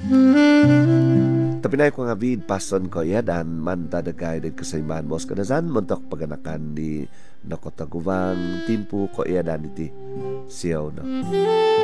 Tapi naik ko nga vid pason ko ya dan manta dagay din kasaimbahan bos kadazan montok paganakan di nakotagubang timpu ko ya dan iti siyaw no.